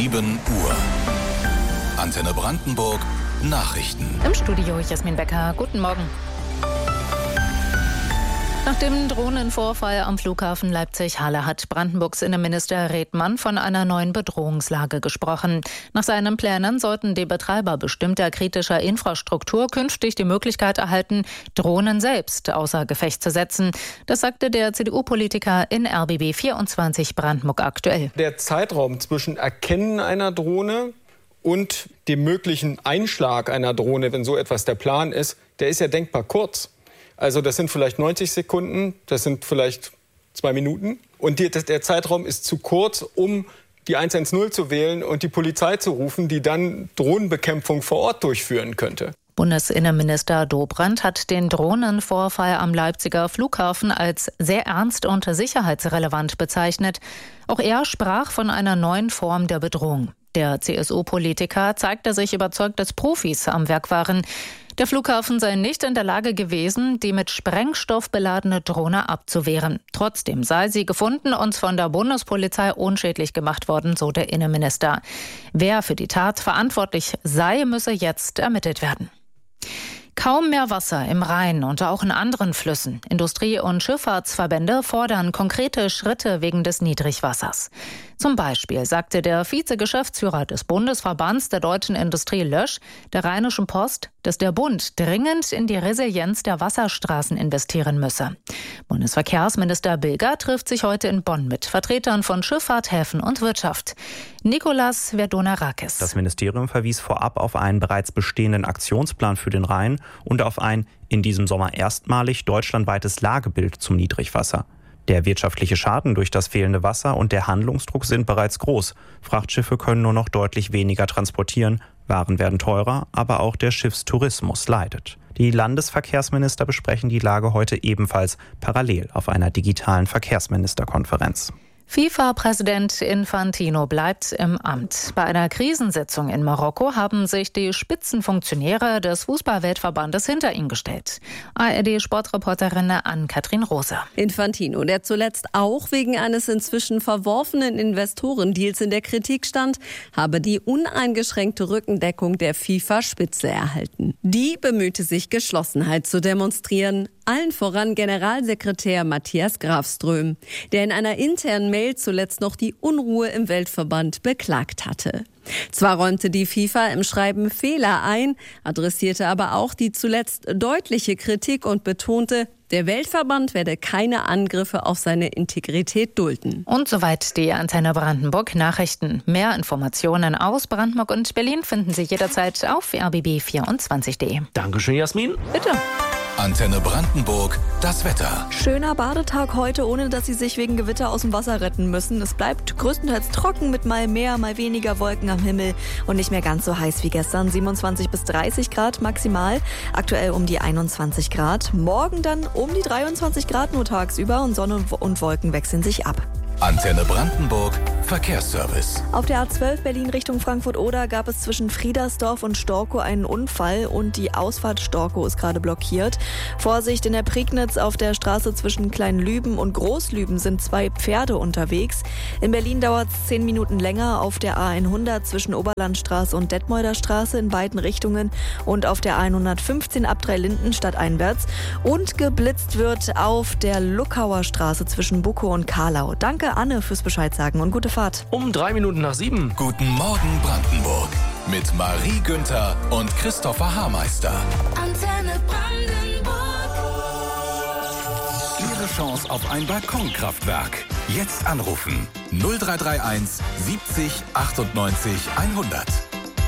7 Uhr. Antenne Brandenburg Nachrichten. Im Studio Jasmin Becker. Guten Morgen. Nach dem Drohnenvorfall am Flughafen Leipzig-Halle hat Brandenburgs Innenminister Redmann von einer neuen Bedrohungslage gesprochen. Nach seinen Plänen sollten die Betreiber bestimmter kritischer Infrastruktur künftig die Möglichkeit erhalten, Drohnen selbst außer Gefecht zu setzen. Das sagte der CDU-Politiker in RBB 24 Brandenburg aktuell. Der Zeitraum zwischen Erkennen einer Drohne und dem möglichen Einschlag einer Drohne, wenn so etwas der Plan ist, der ist ja denkbar kurz. Also das sind vielleicht 90 Sekunden, das sind vielleicht 2 Minuten. Und der Zeitraum ist zu kurz, um die 110 zu wählen und die Polizei zu rufen, die dann Drohnenbekämpfung vor Ort durchführen könnte. Bundesinnenminister Dobrindt hat den Drohnenvorfall am Leipziger Flughafen als sehr ernst und sicherheitsrelevant bezeichnet. Auch er sprach von einer neuen Form der Bedrohung. Der CSU-Politiker zeigte sich überzeugt, dass Profis am Werk waren. Der Flughafen sei nicht in der Lage gewesen, die mit Sprengstoff beladene Drohne abzuwehren. Trotzdem sei sie gefunden und von der Bundespolizei unschädlich gemacht worden, so der Innenminister. Wer für die Tat verantwortlich sei, müsse jetzt ermittelt werden. Kaum mehr Wasser im Rhein und auch in anderen Flüssen. Industrie- und Schifffahrtsverbände fordern konkrete Schritte wegen des Niedrigwassers. Zum Beispiel sagte der Vizegeschäftsführer des Bundesverbands der deutschen Industrie Lösch der Rheinischen Post, dass der Bund dringend in die Resilienz der Wasserstraßen investieren müsse. Bundesverkehrsminister Bilger trifft sich heute in Bonn mit Vertretern von Schifffahrt, Häfen und Wirtschaft. Nicolas Verdonarakis. Das Ministerium verwies vorab auf einen bereits bestehenden Aktionsplan für den Rhein und auf ein in diesem Sommer erstmalig deutschlandweites Lagebild zum Niedrigwasser. Der wirtschaftliche Schaden durch das fehlende Wasser und der Handlungsdruck sind bereits groß. Frachtschiffe können nur noch deutlich weniger transportieren, Waren werden teurer, aber auch der Schiffstourismus leidet. Die Landesverkehrsminister besprechen die Lage heute ebenfalls parallel auf einer digitalen Verkehrsministerkonferenz. FIFA-Präsident Infantino bleibt im Amt. Bei einer Krisensitzung in Marokko haben sich die Spitzenfunktionäre des Fußballweltverbandes hinter ihn gestellt. ARD-Sportreporterin Ann-Kathrin Rose. Infantino, der zuletzt auch wegen eines inzwischen verworfenen Investorendeals in der Kritik stand, habe die uneingeschränkte Rückendeckung der FIFA-Spitze erhalten. Die bemühte sich, Geschlossenheit zu demonstrieren. Allen voran Generalsekretär Matthias Grafström, der in einer internen Mail zuletzt noch die Unruhe im Weltverband beklagt hatte. Zwar räumte die FIFA im Schreiben Fehler ein, adressierte aber auch die zuletzt deutliche Kritik und betonte, der Weltverband werde keine Angriffe auf seine Integrität dulden. Und soweit die Antenne Brandenburg Nachrichten. Mehr Informationen aus Brandenburg und Berlin finden Sie jederzeit auf rbb24.de. Dankeschön, Jasmin. Bitte. Antenne Brandenburg, das Wetter. Schöner Badetag heute, ohne dass Sie sich wegen Gewitter aus dem Wasser retten müssen. Es bleibt größtenteils trocken mit mal mehr, mal weniger Wolken am Himmel und nicht mehr ganz so heiß wie gestern. 27 bis 30 Grad maximal, aktuell um die 21 Grad. Morgen dann um die 23 Grad nur tagsüber und Sonne und Wolken wechseln sich ab. Antenne Brandenburg, Verkehrsservice. Auf der A12 Berlin Richtung Frankfurt-Oder gab es zwischen Friedersdorf und Storkow einen Unfall und die Ausfahrt Storkow ist gerade blockiert. Vorsicht, in der Prignitz auf der Straße zwischen Kleinlüben und Großlüben sind 2 Pferde unterwegs. In Berlin dauert es 10 Minuten länger auf der A100 zwischen Oberlandstraße und Detmolder Straße in beiden Richtungen und auf der A115 ab Dreilinden stadteinwärts. Und geblitzt wird auf der Luckauer Straße zwischen Bukow und Karlau. Danke Anne fürs Bescheid sagen und gute Fahrt. Um 3 Minuten nach 7. Guten Morgen Brandenburg mit Marie Günther und Christopher Haarmeister. Antenne Brandenburg. Ihre Chance auf ein Balkonkraftwerk. Jetzt anrufen 0331 70 98 100.